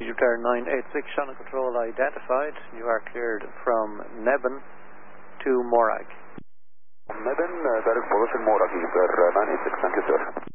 Egypt Air 986, channel control identified. You are cleared from Nebben to Morag. Nebben, direct position Morag, Egypt Air 986, thank you sir.